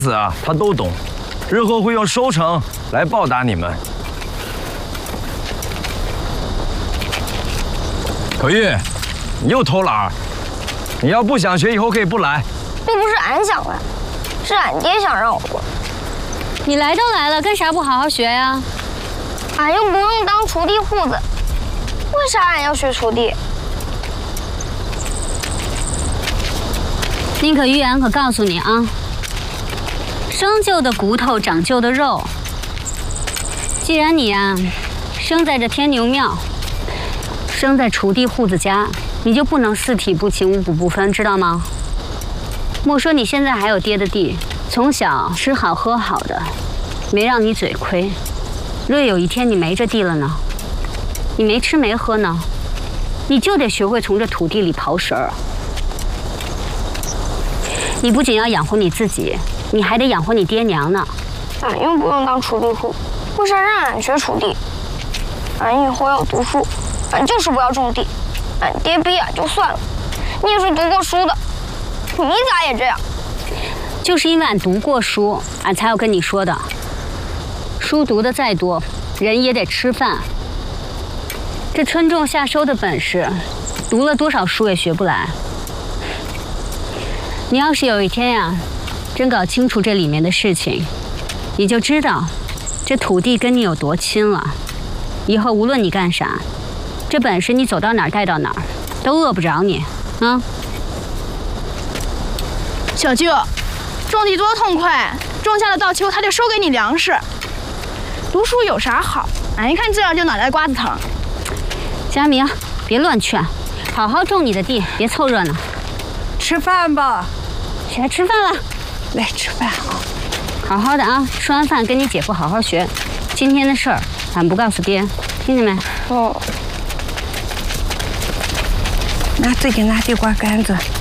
子啊，他都懂，日后会用收成来报答你们。可玉，你又偷懒儿，你要不想学，以后可以不来。 又不是俺想来，是俺爹想让我过。 你来都来了，干啥不好好学呀？ 俺又不用当锄地户子，为啥俺要学锄地？ 宁可玉，俺可告诉你啊，生就的骨头长就的肉。既然你呀，生在这天牛庙，生在锄地户子家，你就不能四体不勤，五谷不分，知道吗？莫说你现在还有爹的地，从小吃好喝好的，没让你嘴亏。若有一天你没这地了呢，你没吃没喝呢，你就得学会从这土地里刨食儿。你不仅要养活你自己，你还得养活你爹娘呢。 俺又不用当锄地户，为啥让俺学锄地？俺以后要读书，俺就是不要种地。俺爹逼俺就算了，你也是读过书的，你咋也这样？ 就是因为俺读过书，俺才要跟你说的。书读的再多，人也得吃饭。这春种夏收的本事，读了多少书也学不来。你要是有一天呀，真搞清楚这里面的事情，你就知道这土地跟你有多亲了。以后无论你干啥，这本事你走到哪儿带到哪儿，都饿不着你啊。 小舅，种地多痛快，种下了到秋他就收给你粮食。读书有啥好？俺一看这样就脑袋瓜子疼。 佳明，别乱劝，好好种你的地，别凑热闹。 吃饭吧。 起来吃饭了， 来吃饭啊！ 好好的啊，吃完饭跟你姐夫好好学。今天的事儿，俺不告诉爹，听见没？ 哦。 拿这个拿地瓜干子。